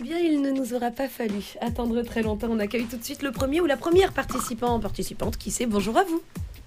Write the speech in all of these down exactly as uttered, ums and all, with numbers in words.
bien, il ne nous aura pas fallu attendre très longtemps. On accueille tout de suite le premier ou la première participant, participante, qui sait. Bonjour à vous.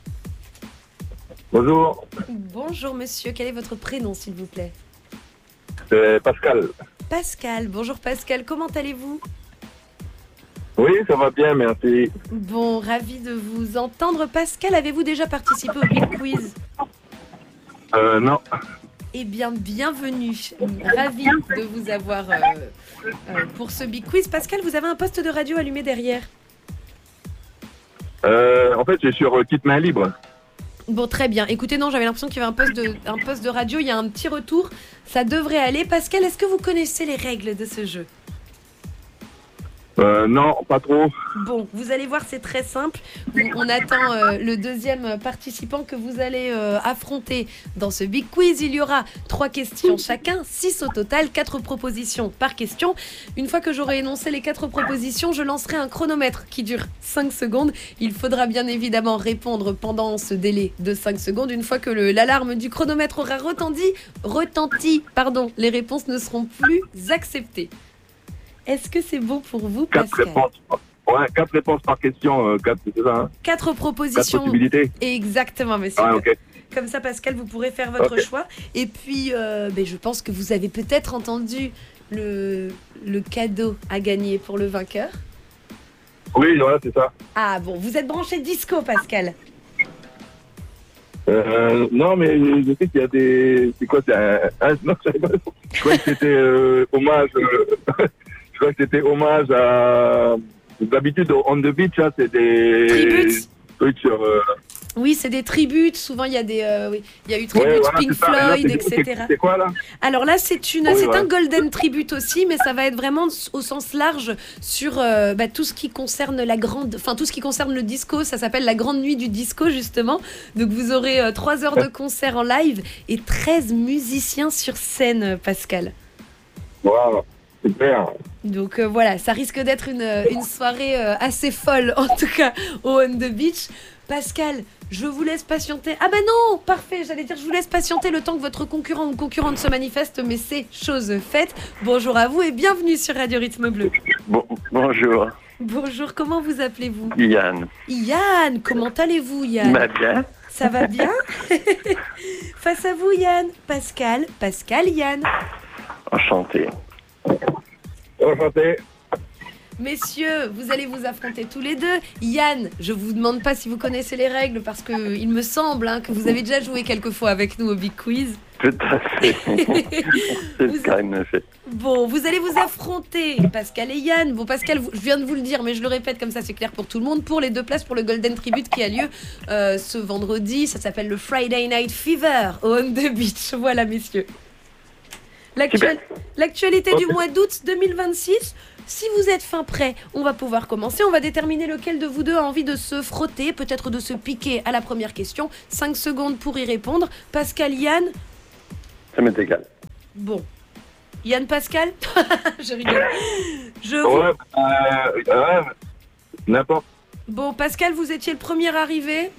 Bonjour. Bonjour monsieur, quel est votre prénom s'il vous plaît? C'est Pascal. Pascal, bonjour Pascal, comment allez-vous? Oui, ça va bien, merci. Bon, ravi de vous entendre. Pascal, avez-vous déjà participé au Big Quiz? Euh, non. Eh bien, bienvenue. Ravi de vous avoir euh, euh, pour ce Big Quiz. Pascal, vous avez un poste de radio allumé derrière? Euh, en fait, je suis sur Kit Main Libre. Bon, très bien. Écoutez, non, j'avais l'impression qu'il y avait un poste, de, un poste de radio. Il y a un petit retour. Ça devrait aller. Pascal, est-ce que vous connaissez les règles de ce jeu? Euh, non, pas trop. Bon, vous allez voir, c'est très simple. On attend euh, le deuxième participant que vous allez euh, affronter dans ce Big Quiz. Il y aura trois questions chacun, six au total, quatre propositions par question. Une fois que j'aurai énoncé les quatre propositions, je lancerai un chronomètre qui dure cinq secondes. Il faudra bien évidemment répondre pendant ce délai de cinq secondes. Une fois que le, l'alarme du chronomètre aura retenti, retenti, pardon, les réponses ne seront plus acceptées. Est-ce que c'est bon pour vous, Quatre Pascal? réponses. Ouais, quatre réponses par question. Euh, quatre, c'est ça, hein? Quatre propositions. Quatre possibilités. Exactement, monsieur. Ah, ok. Comme ça, Pascal, vous pourrez faire votre Okay. choix. Et puis, euh, ben, je pense que vous avez peut-être entendu le, le cadeau à gagner pour le vainqueur. Oui, voilà, c'est ça. Ah bon, vous êtes branché disco, Pascal? Euh, non, mais je sais qu'il y a des... C'est quoi, c'est un... un... Non, je savais pas. Je croyais que c'était euh, hommage... Euh... je croyais que c'était hommage à... D'habitude, on the beach, hein, c'est des... Tributes. Trucs sur... Euh... Oui, c'est des tributes. Souvent, il y a des, euh, oui, il y a eu tribute Ouais, voilà, Pink c'est ça. Et là, Floyd, c'est- et cetera. C'est quoi, là? Alors là, c'est une, Oui, c'est voilà. un golden tribute aussi, mais ça va être vraiment au sens large sur euh, bah, tout ce qui concerne la grande, enfin tout ce qui concerne le disco. Ça s'appelle la grande nuit du disco justement. Donc vous aurez euh, trois heures de concert en live et treize musiciens sur scène, euh, Pascal. Voilà, super. Donc euh, voilà, ça risque d'être une, euh, une soirée euh, assez folle, en tout cas au On the Beach. Pascal, je vous laisse patienter. Ah bah non, parfait, j'allais dire je vous laisse patienter le temps que votre concurrent ou concurrente se manifeste, mais c'est chose faite. Bonjour à vous et bienvenue sur Radio Rythme Bleu. Bon, bonjour, Bonjour, comment vous appelez-vous? Yann. Yann, comment allez-vous Yann? Bah bien. Ça va bien? Face à vous Yann, Pascal, Pascal, Yann. Enchanté. Enchanté. Messieurs, vous allez vous affronter tous les deux. Yann, je vous demande pas si vous connaissez les règles parce que il me semble hein, que vous avez déjà joué quelques fois avec nous au Big Quiz. Tout à fait. C'est Vous- quand même fait. Bon, vous allez vous affronter, Pascal et Yann. Bon, Pascal, vous- je viens de vous le dire, mais je le répète comme ça, c'est clair pour tout le monde. Pour les deux places pour le Golden Tribute qui a lieu euh, ce vendredi, ça s'appelle le Friday Night Fever au On the Beach. Voilà, messieurs. L'actuel- L'actualité du Ok. mois d'août deux mille vingt-six. Si vous êtes fin prêt, on va pouvoir commencer. On va déterminer lequel de vous deux a envie de se frotter, peut-être de se piquer à la première question. cinq secondes pour y répondre. Pascal, Yann. Ça m'est égal. Bon. Yann, Pascal. Je rigole. Je vous... Ouais, euh, ouais, n'importe. Bon, Pascal, vous étiez le premier arrivé.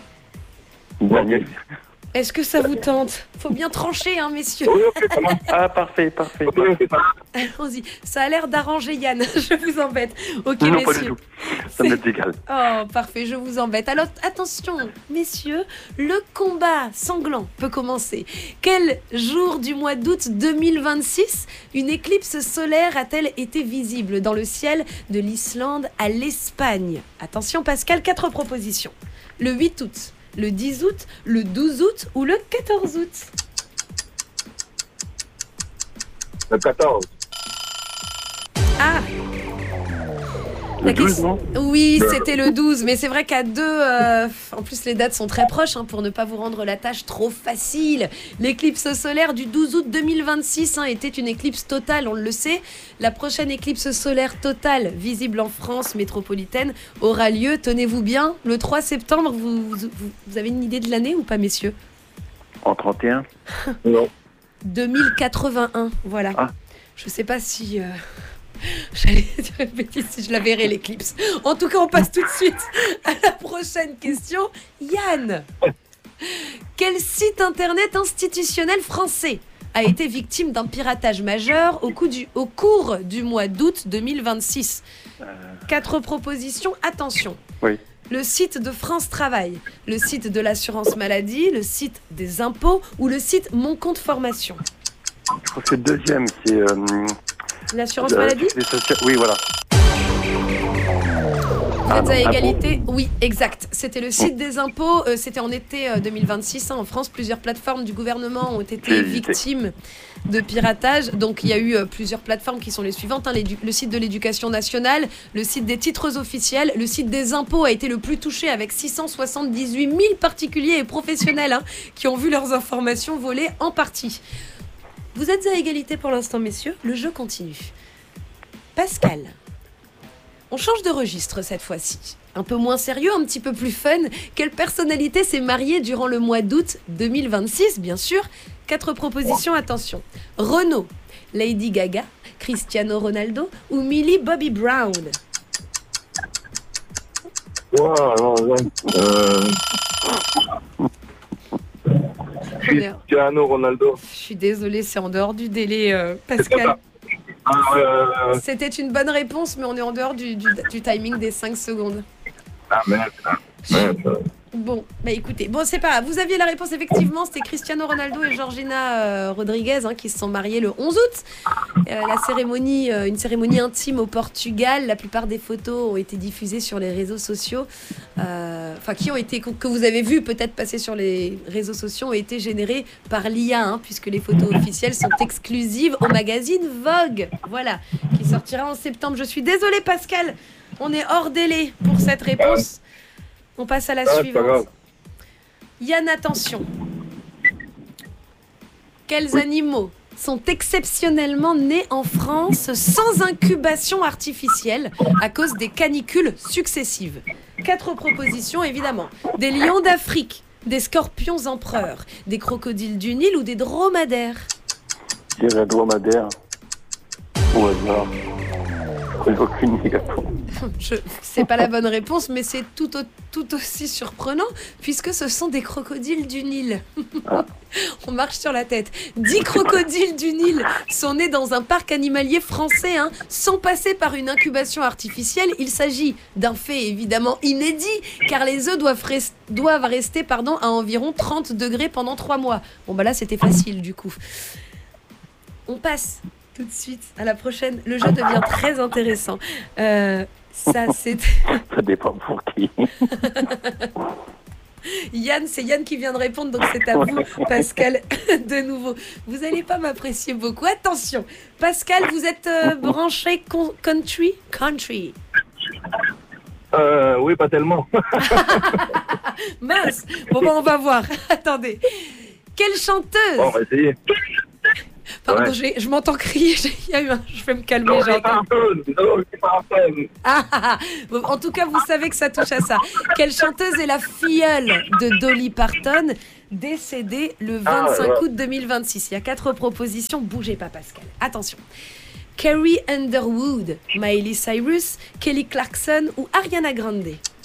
Gagné. Est-ce que ça vous tente? Faut bien trancher, hein, messieurs. Oui, ok, ça marche. Ah, parfait, parfait. Ok, ok, ça marche. Allons-y. Ça a l'air d'arranger Yann. Je vous embête. Ok, Non, pas du messieurs. tout. Ça m'est égal. Oh, parfait, je vous embête. Alors, attention, messieurs, le combat sanglant peut commencer. Quel jour du mois d'août deux mille vingt-six une éclipse solaire a-t-elle été visible dans le ciel de l'Islande à l'Espagne? Attention, Pascal, quatre propositions. Le huit août, le dix août, le douze août ou le quatorze août? Le quatorze. Ah, Le La douze, question- non? oui, c'était le douze, mais c'est vrai qu'à deux, euh, en plus les dates sont très proches hein, pour ne pas vous rendre la tâche trop facile. L'éclipse solaire du douze août deux mille vingt-six hein, était une éclipse totale, on le sait. La prochaine éclipse solaire totale, visible en France métropolitaine, aura lieu, tenez-vous bien, le trois septembre. Vous, vous, vous avez une idée de l'année ou pas, messieurs? En trente et un? Non. deux mille quatre-vingt-un, voilà. Ah. Je sais pas si... euh, J'allais dire une bêtise si je la verrai l'éclipse. En tout cas, on passe tout de suite à la prochaine question. Yann, quel site internet institutionnel français a été victime d'un piratage majeur au, coup du, au cours du mois d'août deux mille vingt-six. Quatre propositions, attention. Oui. Le site de France Travail, le site de l'assurance maladie, le site des impôts ou le site Mon Compte Formation. Je crois que c'est le deuxième, c'est... Euh, L'assurance euh, maladie les socia- Oui, voilà. Vous êtes non, à égalité? Oui, exact. C'était le site des impôts. euh, C'était en été euh, deux mille vingt-six. hein, en France, plusieurs plateformes du gouvernement ont été J'ai hésité. victimes de piratage. Donc, il y a eu euh, plusieurs plateformes qui sont les suivantes. hein, l'édu- le site de l'éducation nationale, le site des titres officiels, le site des impôts a été le plus touché avec six cent soixante-dix-huit mille particuliers et professionnels hein, qui ont vu leurs informations volées en partie. Vous êtes à égalité pour l'instant, messieurs. Le jeu continue. Pascal. On change de registre cette fois-ci. Un peu moins sérieux, un petit peu plus fun. Quelle personnalité s'est mariée durant le mois d'août deux mille vingt-six, bien sûr? Quatre propositions, attention. Renaud, Lady Gaga, Cristiano Ronaldo ou Millie Bobby Brown? Wow, non, non. Euh... On est- Cristiano Ronaldo. Je suis désolée, c'est en dehors du délai, euh, Pascal. Ah, ouais, ouais, ouais. C'était une bonne réponse, mais on est en dehors du, du, du timing des cinq secondes. Ah, merde. Ah, merde. Bon, bah écoutez, bon c'est pas grave. Vous aviez la réponse effectivement, c'était Cristiano Ronaldo et Georgina euh, Rodriguez hein, qui se sont mariés le onze août. Euh, la cérémonie, euh, une cérémonie intime au Portugal. La plupart des photos ont été diffusées sur les réseaux sociaux. Euh, Enfin, qui ont été que vous avez vu peut-être passer sur les réseaux sociaux ont été générées par l'I A, hein, puisque les photos officielles sont exclusives au magazine Vogue. Voilà, qui sortira en septembre. Je suis désolée Pascal, on est hors délai pour cette réponse. On passe à la Ah, c'est pas suivante. grave. Yann, attention. Quels animaux sont exceptionnellement nés en France sans incubation artificielle à cause des canicules successives? Quatre propositions, évidemment. Des lions d'Afrique, des scorpions empereurs, des crocodiles du Nil ou des dromadaires? Je dirais dromadaire. Au hasard. J'ai aucune idée. Je... C'est pas la bonne réponse, mais c'est tout, au- tout aussi surprenant, puisque ce sont des crocodiles du Nil. On marche sur la tête. Dix crocodiles du Nil sont nés dans un parc animalier français, hein, sans passer par une incubation artificielle. Il s'agit d'un fait évidemment inédit, car les œufs doivent, res- doivent rester pardon, à environ trente degrés pendant trois mois. Bon bah là c'était facile du coup. On passe tout de suite à la prochaine. Le jeu devient très intéressant. Euh, ça c'est... Ça dépend pour qui. Yann, c'est Yann qui vient de répondre, donc c'est à vous, Pascal, de nouveau. Vous n'allez pas m'apprécier beaucoup. Attention, Pascal, vous êtes euh, branché con- country Country. Euh, oui, pas tellement. Mince. Bon, ben, on va voir. Attendez. Quelle chanteuse Bon, on va essayer. Pardon, ouais. j'ai- je m'entends crier. j'ai- il y a eu un- Je vais me calmer. Non, j'ai c'est pas entendu. un peu. Non, c'est pas un peu. Ah, ah, ah. Bon, en tout cas, vous savez que ça touche à ça. Quelle chanteuse est la filleule de Dolly Parton, décédée le vingt-cinq Ah, ouais. août deux mille vingt-six? Il y a quatre propositions. Bougez pas, Pascal. Attention. Carrie Underwood, Miley Cyrus, Kelly Clarkson ou Ariana Grande?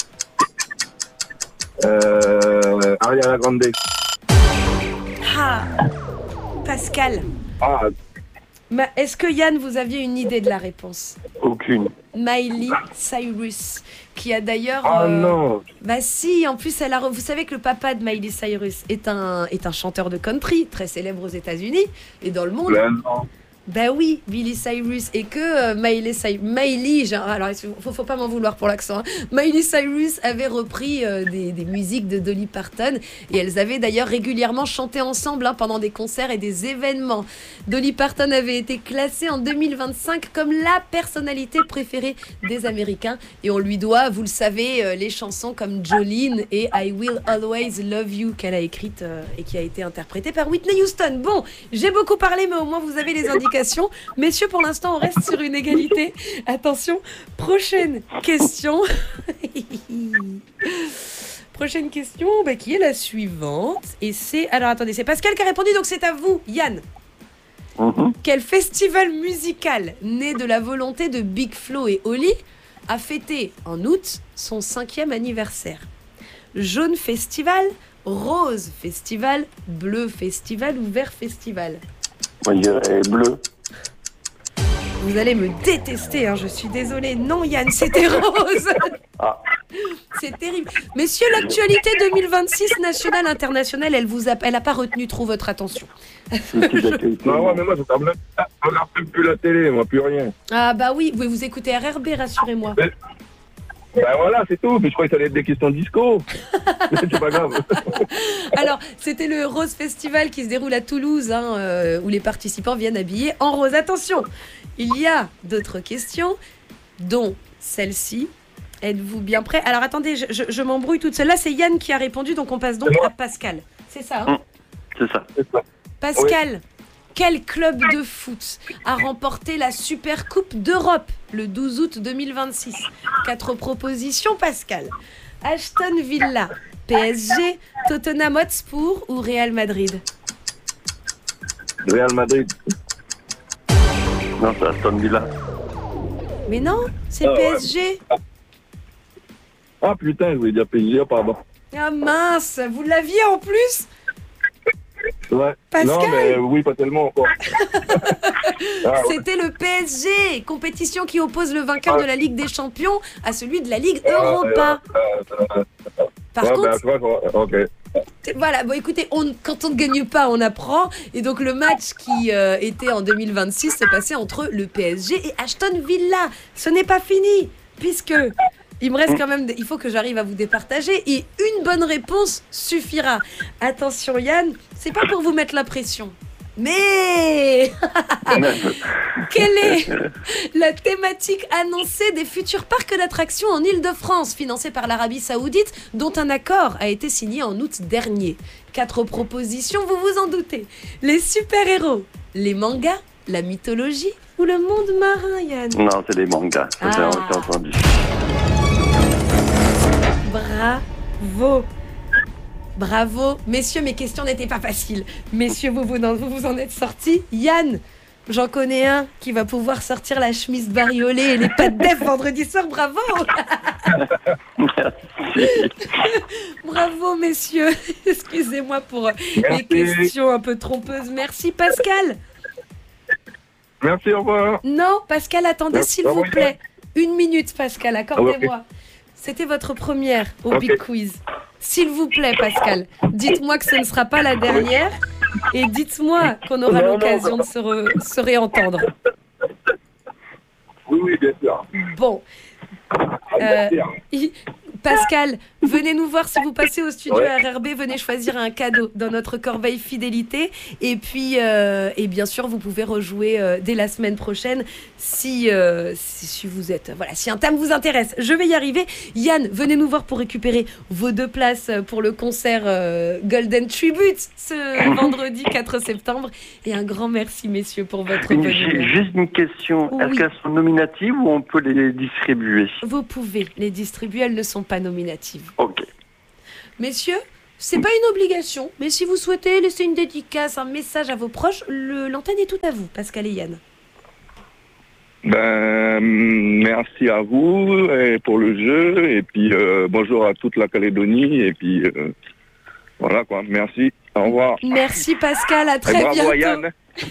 Euh, Ariana Grande. Ah, Pascal. Ah, Ma- Est-ce que Yann, vous aviez une idée de la réponse? Aucune. Miley Cyrus, qui a d'ailleurs... ah euh, non. Bah si, en plus, elle a re- vous savez que le papa de Miley Cyrus est un, est un chanteur de country, très célèbre aux États-Unis et dans le monde. Ben non. Bah oui, Billy Cyrus, et que euh, Miley Cyrus, Miley, genre, alors il faut, faut pas m'en vouloir pour l'accent, hein. Miley Cyrus avait repris euh, des, des musiques de Dolly Parton, et elles avaient d'ailleurs régulièrement chanté ensemble hein, pendant des concerts et des événements. Dolly Parton avait été classée en deux mille vingt-cinq comme la personnalité préférée des Américains, et on lui doit, vous le savez, euh, les chansons comme Jolene et I Will Always Love You qu'elle a écrites euh, et qui a été interprétée par Whitney Houston. Bon, j'ai beaucoup parlé, mais au moins vous avez les indications. Messieurs, pour l'instant, on reste sur une égalité. Attention, prochaine question. Prochaine question, bah, qui est la suivante. Et c'est... Alors, attendez, c'est Pascal qui a répondu, donc c'est à vous, Yann. Mhm. Quel festival musical, né de la volonté de Big Flo et Oli, a fêté en août son cinquième anniversaire? Jaune Festival, Rose Festival, Bleu Festival ou Vert Festival? Moi, je dirais bleu. Vous allez me détester, hein, je suis désolée. Non, Yann, c'était rose. Ah. C'est terrible. Messieurs, l'actualité deux mille vingt-six, nationale, internationale, elle vous a, elle a pas retenu trop votre attention. Non, ouais, mais moi, je regarde même plus la télé, moi, plus rien. Ah bah oui, vous, vous écoutez R R B, rassurez-moi. Mais, ben voilà, c'est tout. Mais je croyais que ça allait être des questions disco. C'est pas grave. Alors, c'était le Rose Festival qui se déroule à Toulouse, hein, euh, où les participants viennent habillés en rose. Attention, il y a d'autres questions, dont celle-ci. Êtes-vous bien prêts? Alors attendez, je, je, je m'embrouille toute seule. Là, c'est Yann qui a répondu, donc on passe donc à Pascal. C'est ça, hein? C'est ça. Pascal, oui. Quel club de foot a remporté la Super Coupe d'Europe le douze août deux mille vingt-six? Quatre propositions, Pascal. Aston Villa, P S G, Tottenham Hotspur ou Real Madrid? Real Madrid. Non, c'est Aston Villa. Mais non, c'est ah, P S G. Ouais. Ah putain, je voulais dire P S G, pardon. Ah mince, vous l'aviez en plus? Ouais. Pascal. Non, mais oui, pas tellement encore. ah, C'était ouais. le P S G, compétition qui oppose le vainqueur ah. de la Ligue des Champions à celui de la Ligue ah, Europa. Euh, euh, Par ouais, contre, ben, toi, okay. Voilà, bon écoutez, on, quand on ne gagne pas, on apprend. Et donc le match qui euh, était en deux mille vingt-six s'est passé entre le P S G et Aston Villa. Ce n'est pas fini, puisque il me reste quand même, il faut que j'arrive à vous départager et une bonne réponse suffira. Attention Yann, c'est pas pour vous mettre la pression. Mais quelle est la thématique annoncée des futurs parcs d'attractions en Île-de-France, financés par l'Arabie Saoudite, dont un accord a été signé en août dernier? Quatre propositions, vous vous en doutez. Les super-héros, les mangas, la mythologie ou le monde marin, Yann? Non, c'est les mangas, ça ah. j'ai entendu. Bravo. Bravo. Messieurs, mes questions n'étaient pas faciles. Messieurs, vous vous en, vous, vous en êtes sortis. Yann, j'en connais un qui va pouvoir sortir la chemise bariolée et les pattes d'œuf vendredi soir. Bravo. Merci. Bravo, messieurs. Excusez-moi pour Merci. les questions un peu trompeuses. Merci, Pascal. Merci, au revoir. Non, Pascal, attendez, Merci. s'il vous plaît. Une minute, Pascal, accordez-moi. C'était votre première au okay. Big Quiz. S'il vous plaît, Pascal, dites-moi que ce ne sera pas la dernière et dites-moi qu'on aura non, l'occasion non, de se, re, se réentendre. Oui, oui, bien sûr. Bon. Euh, Pascal, venez nous voir si vous passez au studio ouais. R R B, venez choisir un cadeau dans notre corbeille fidélité. Et puis, euh, et bien sûr, vous pouvez rejouer euh, dès la semaine prochaine si, euh, si, si vous êtes, voilà, si un thème vous intéresse. Je vais y arriver. Yann, venez nous voir pour récupérer vos deux places pour le concert euh, Golden Tribute ce vendredi quatre septembre. Et un grand merci, messieurs, pour votre une, bonne J'ai juste une question. Oui. Est-ce qu'elles sont nominatives ou on peut les distribuer? Vous pouvez les distribuer, elles ne sont pas nominatives. Ok. Messieurs, c'est pas une obligation, mais si vous souhaitez laisser une dédicace, un message à vos proches, le, l'antenne est toute à vous, Pascal et Yann. Ben, merci à vous et pour le jeu, et puis euh, bonjour à toute la Calédonie, et puis euh, voilà quoi, merci, au revoir. Merci Pascal, à très et bravo bientôt. À Yann.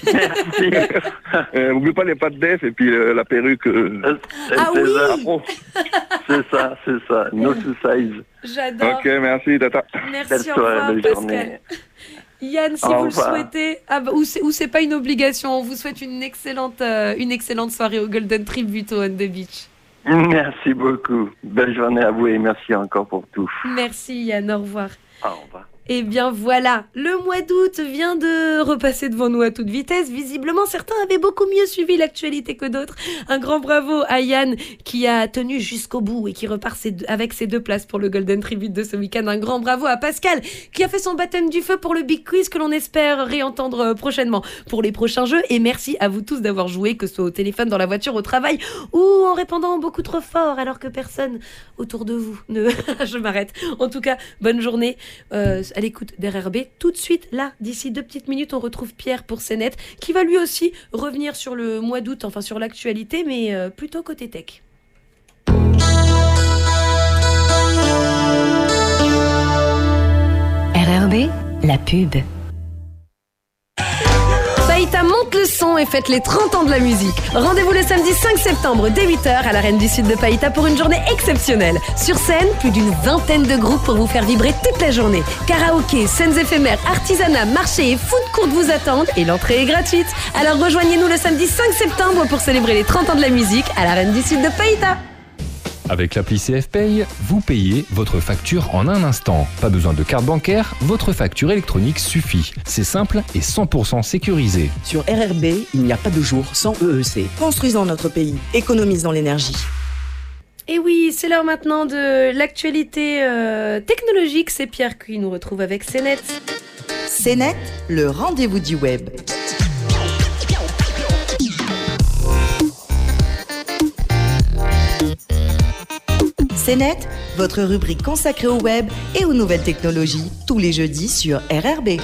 euh, N'oubliez pas les pattes d'œuf et puis euh, la perruque. Euh... Ah oui. C'est ça, c'est ça. No to size. J'adore. Ok, merci, tata. Merci, au revoir, Pascal. Yann, si au vous revoir. le souhaitez, ah bah, ou, c'est, ou c'est pas une obligation, on vous souhaite une excellente, euh, une excellente soirée au Golden Tribute on the Beach. Merci beaucoup. Belle journée à vous et merci encore pour tout. Merci Yann, au revoir. Au revoir. Eh bien voilà, le mois d'août vient de repasser devant nous à toute vitesse. Visiblement, certains avaient beaucoup mieux suivi l'actualité que d'autres. Un grand bravo à Yann qui a tenu jusqu'au bout et qui repart ses deux, avec ses deux places pour le Golden Tribute de ce week-end. Un grand bravo à Pascal qui a fait son baptême du feu pour le Big Quiz que l'on espère réentendre prochainement pour les prochains jeux. Et merci à vous tous d'avoir joué, que ce soit au téléphone, dans la voiture, au travail ou en répondant beaucoup trop fort alors que personne autour de vous ne... Je m'arrête. En tout cas, bonne journée. Euh, à l'écoute d'R R B. Tout de suite, là, d'ici deux petites minutes, on retrouve Pierre pour CNET, qui va lui aussi revenir sur le mois d'août, enfin sur l'actualité, mais euh, plutôt côté tech. R R B, la pub. Bah, il t'a manqué monte le son et fête les trente ans de la musique. Rendez-vous le samedi cinq septembre dès huit heures à l'Arène du Sud de Païta pour une journée exceptionnelle. Sur scène, plus d'une vingtaine de groupes pour vous faire vibrer toute la journée. Karaoké, scènes éphémères, artisanat, marché et food court vous attendent et l'entrée est gratuite. Alors rejoignez-nous le samedi cinq septembre pour célébrer les trente ans de la musique à l'Arène du Sud de Païta. Avec l'appli C F Pay, vous payez votre facture en un instant. Pas besoin de carte bancaire, votre facture électronique suffit. C'est simple et cent pour cent sécurisé. Sur R R B, il n'y a pas de jour sans E E C. Construisons notre pays, économisons l'énergie. Et oui, c'est l'heure maintenant de l'actualité euh, technologique. C'est Pierre qui nous retrouve avec C Net. C Net, le rendez-vous du web. C Net, votre rubrique consacrée au web et aux nouvelles technologies, tous les jeudis sur R R B.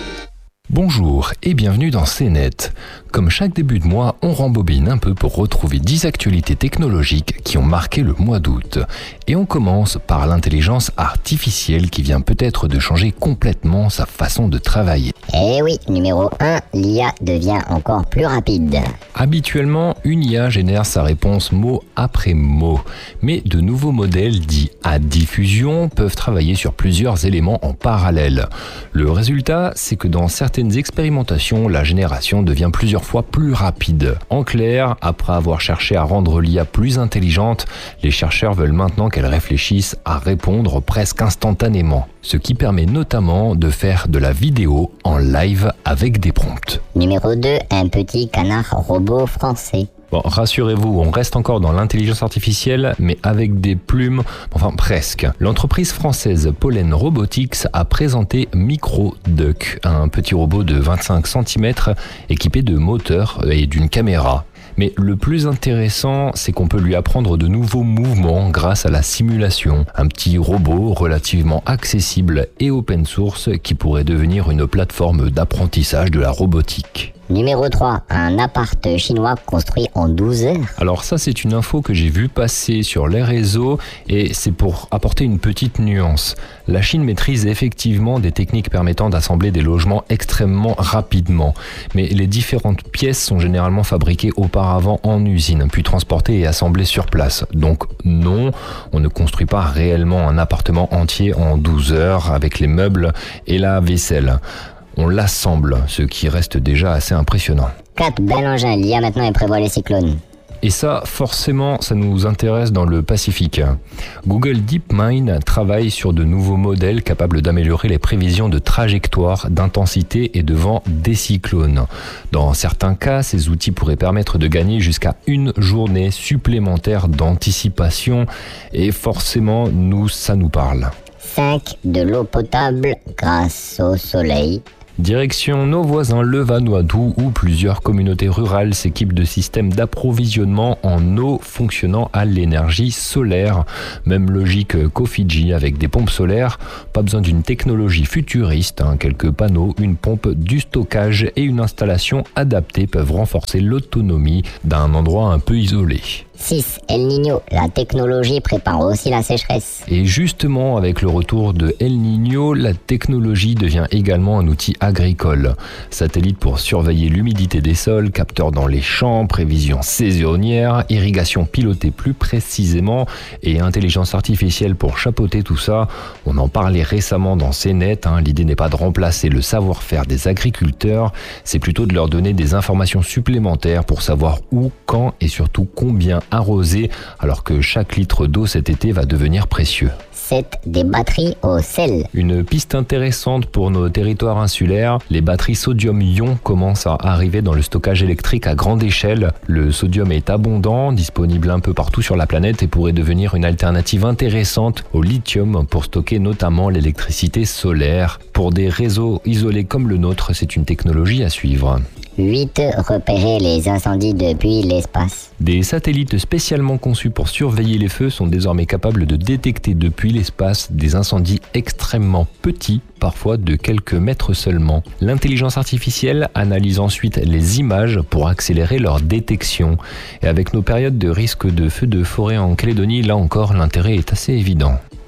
Bonjour et bienvenue dans C Net. Comme chaque début de mois, on rembobine un peu pour retrouver dix actualités technologiques qui ont marqué le mois d'août. Et on commence par l'intelligence artificielle qui vient peut-être de changer complètement sa façon de travailler. Eh oui, numéro un, l'I A devient encore plus rapide. Habituellement, une I A génère sa réponse mot après mot. Mais de nouveaux modèles dits à diffusion peuvent travailler sur plusieurs éléments en parallèle. Le résultat, c'est que dans certaines expérimentations, la génération devient plusieurs fois plus rapide. En clair, après avoir cherché à rendre l'I A plus intelligente, les chercheurs veulent maintenant qu'elle réfléchisse à répondre presque instantanément. Ce qui permet notamment de faire de la vidéo en live avec des prompts. Numéro deux, un petit canard robot français. Bon, rassurez-vous, on reste encore dans l'intelligence artificielle, mais avec des plumes, enfin presque. L'entreprise française Pollen Robotics a présenté MicroDuck, un petit robot de vingt-cinq centimètres équipé de moteurs et d'une caméra. Mais le plus intéressant, c'est qu'on peut lui apprendre de nouveaux mouvements grâce à la simulation. Un petit robot relativement accessible et open source qui pourrait devenir une plateforme d'apprentissage de la robotique. Numéro trois, un appart chinois construit en douze heures. Alors ça, c'est une info que j'ai vue passer sur les réseaux et c'est pour apporter une petite nuance. La Chine maîtrise effectivement des techniques permettant d'assembler des logements extrêmement rapidement. Mais les différentes pièces sont généralement fabriquées auparavant en usine, puis transportées et assemblées sur place. Donc non, on ne construit pas réellement un appartement entier en douze heures avec les meubles et la vaisselle. On l'assemble, ce qui reste déjà assez impressionnant. quatre, bel engin, l'I A maintenant et prévoit les cyclones. Et ça, forcément, ça nous intéresse dans le Pacifique. Google DeepMind travaille sur de nouveaux modèles capables d'améliorer les prévisions de trajectoire, d'intensité et de vent des cyclones. Dans certains cas, ces outils pourraient permettre de gagner jusqu'à une journée supplémentaire d'anticipation. Et forcément, nous, ça nous parle. cinq, de l'eau potable grâce au soleil. Direction nos voisins le Vanuatu où plusieurs communautés rurales s'équipent de systèmes d'approvisionnement en eau fonctionnant à l'énergie solaire. Même logique qu'au Fidji avec des pompes solaires. Pas besoin d'une technologie futuriste, hein. Quelques panneaux, une pompe, du stockage et une installation adaptée peuvent renforcer l'autonomie d'un endroit un peu isolé. six, El Niño, la technologie prépare aussi la sécheresse. Et justement, avec le retour de El Niño, la technologie devient également un outil agricole. Satellite pour surveiller l'humidité des sols, capteur dans les champs, prévision saisonnière, irrigation pilotée plus précisément et intelligence artificielle pour chapeauter tout ça. On en parlait récemment dans C Net, hein. L'idée n'est pas de remplacer le savoir-faire des agriculteurs, c'est plutôt de leur donner des informations supplémentaires pour savoir où, quand et surtout combien arroser, alors que chaque litre d'eau cet été va devenir précieux. sept, des batteries au sel. Une piste intéressante pour nos territoires insulaires, les batteries sodium-ion commencent à arriver dans le stockage électrique à grande échelle. Le sodium est abondant, disponible un peu partout sur la planète et pourrait devenir une alternative intéressante au lithium pour stocker notamment l'électricité solaire. Pour des réseaux isolés comme le nôtre, c'est une technologie à suivre. huit, repérer les incendies depuis l'espace. Des satellites spécialement conçus pour surveiller les feux sont désormais capables de détecter depuis l'espace des incendies extrêmement petits, parfois de quelques mètres seulement. L'intelligence artificielle analyse ensuite les images pour accélérer leur détection. Et avec nos périodes de risque de feux de forêt en Calédonie, là encore, l'intérêt est assez évident.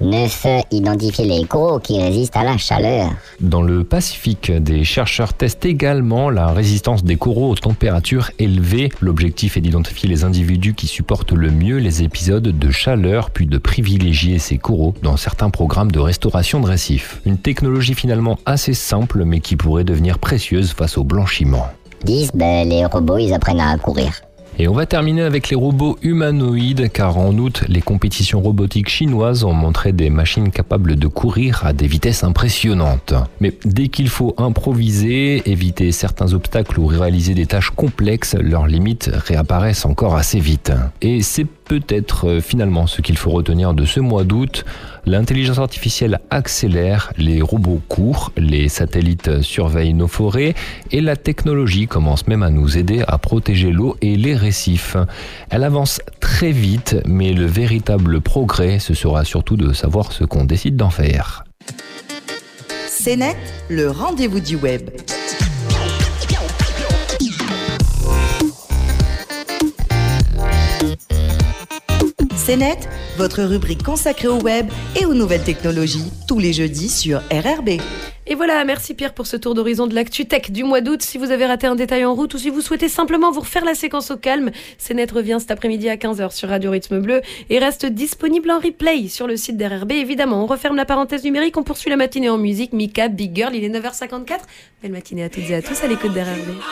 neuf. Identifier les coraux qui résistent à la chaleur. Dans le Pacifique, des chercheurs testent également la résistance des coraux aux températures élevées. L'objectif est d'identifier les individus qui supportent le mieux les épisodes de chaleur, puis de privilégier ces coraux dans certains programmes de restauration de récifs. Une technologie finalement assez simple, mais qui pourrait devenir précieuse face au blanchiment. dix. Ben, les robots, ils apprennent à courir. Et on va terminer avec les robots humanoïdes, car en août, les compétitions robotiques chinoises ont montré des machines capables de courir à des vitesses impressionnantes. Mais dès qu'il faut improviser, éviter certains obstacles ou réaliser des tâches complexes, leurs limites réapparaissent encore assez vite. Et c'est peut-être finalement ce qu'il faut retenir de ce mois d'août. L'intelligence artificielle accélère, les robots courent, les satellites surveillent nos forêts et la technologie commence même à nous aider à protéger l'eau et les récifs. Elle avance très vite, mais le véritable progrès, ce sera surtout de savoir ce qu'on décide d'en faire. C'est net, le rendez-vous du web. C'est net, votre rubrique consacrée au web et aux nouvelles technologies, tous les jeudis sur R R B. Et voilà, merci Pierre pour ce tour d'horizon de l'actu tech du mois d'août. Si vous avez raté un détail en route ou si vous souhaitez simplement vous refaire la séquence au calme, C'est net revient cet après-midi à quinze heures sur Radio Rythme Bleu et reste disponible en replay sur le site d'R R B. Évidemment, on referme la parenthèse numérique, on poursuit la matinée en musique. Mika, Big Girl, il est neuf heures cinquante-quatre. Belle matinée à toutes et à tous à l'écoute d'R R B.